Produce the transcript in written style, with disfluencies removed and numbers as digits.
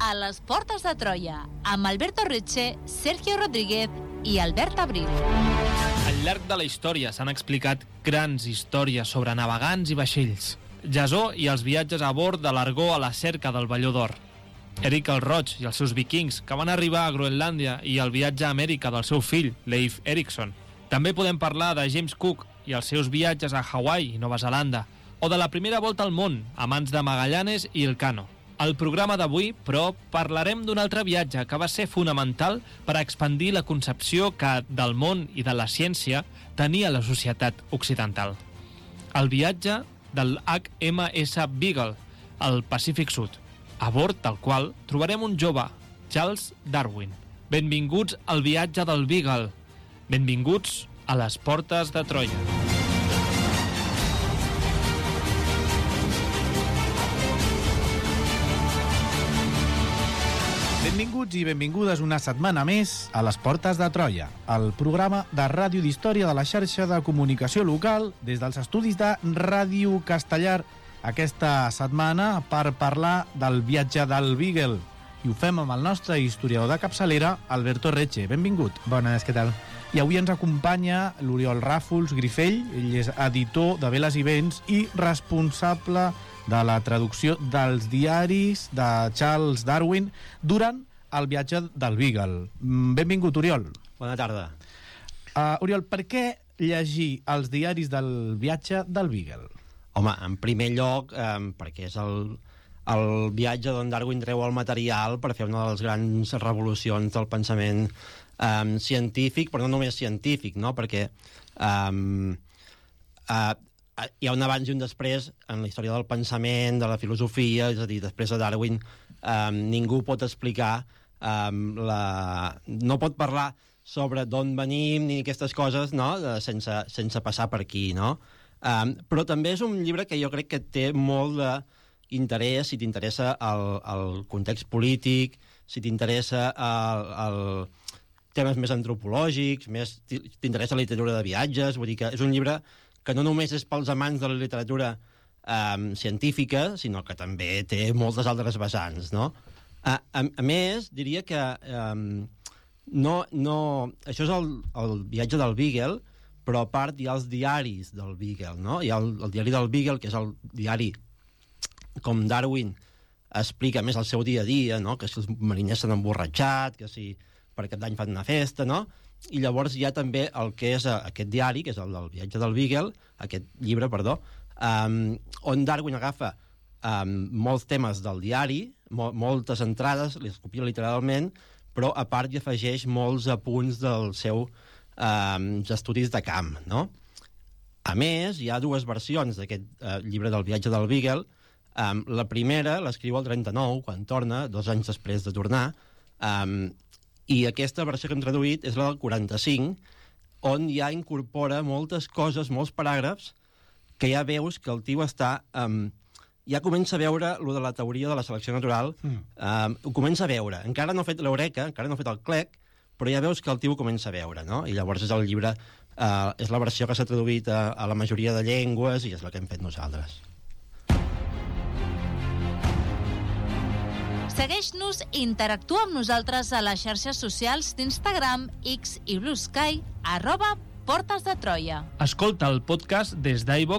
a les Portes de Troia, amb Alberto Reche, Sergio Rodríguez i Albert Abril. Al llarg de la història s'han explicat grans històries sobre navegants i vaixells. Jasó i els viatges a bord de l'Argó a la cerca del Velló d'Or. Eric el Roig i els seus vikings, que van arribar a Groenlàndia, i el viatge a Amèrica del seu fill, Leif Erikson. També podem parlar de James Cook i els seus viatges a Hawaii i Nova Zelanda, o de la primera volta al món, a mans de Magallanes i Elcano. Al programa d'avui, però, parlarem d'un altre viatge que va ser fonamental per a expandir la concepció que del món i de la ciència tenia la societat occidental. El viatge del HMS Beagle, al Pacífic Sud, a bord del qual trobarem un jove, Charles Darwin. Benvinguts al viatge del Beagle. Benvinguts a les Portes de Troia. Benvinguts i benvingudes una setmana més a les Portes de Troia, el programa de ràdio d'història de la xarxa de comunicació local des dels estudis de Ràdio Castellar aquesta setmana per parlar del viatge del Beagle. I ho fem amb el nostre historiador de capçalera, Alberto Reche. Benvingut. Bones, què tal? I avui ens acompanya l'Oriol Ràfols Grifell. Ell és editor de Veles i Vents i responsable de la traducció dels diaris de Charles Darwin durant el viatge del Beagle. Benvingut, Oriol. Bona tarda. Oriol, per què llegir els diaris del viatge del Beagle? Home, en primer lloc, perquè és el viatge d'on Darwin treu el material per fer una de les grans revolucions del pensament científic, però no només científic, no? Perquè hi ha un abans i un després en la història del pensament, de la filosofia, és a dir, després de Darwin ningú pot explicar no pot parlar sobre d'on venim ni aquestes coses, no? sense passar per aquí, no? Però també és un llibre que jo crec que té molt d'interès si t'interessa el context polític, si t'interessa temes més antropològics, t'interessa la literatura de viatges, vull dir que és un llibre que no només és pels amants de la literatura científica, sinó que també té moltes altres vessants, no? A més, diria que això és el viatge del Beagle, però a part hi ha els diaris del Beagle, no? Hi ha el diari del Beagle, que és el diari com Darwin explica més el seu dia a dia, no? Que si els mariners s'han emborratxat, que si per Cap d'Any fan una festa, no? I llavors hi ha també el que és aquest diari, que és el del viatge del Beagle, aquest llibre, perdó, on Darwin agafa molts temes del diari, moltes entrades, les copia literalment, però a part hi afegeix molts apunts del seu estudis de camp, no? A més, hi ha dues versions d'aquest llibre del viatge del Beagle. La primera l'escriu el 39, quan torna, 2 anys després de tornar, i aquesta versió que hem traduït és la del 45, on ja incorpora moltes coses, molts paràgrafs, que ja veus que el tio està... ja comença a veure lo de la teoria de la selecció natural, ho comença a veure. Encara no ha fet l'Eureka, encara no ha fet el clec, però ja veus que el tio ho comença a veure, no? I llavors és el llibre, és la versió que s'ha traduït a la majoria de llengües i és la que hem fet nosaltres. Segueix-nos i interactua amb nosaltres a les xarxes socials d'Instagram, X i Blue Sky, @Portes de Troia. Escolta el podcast des d'iVoox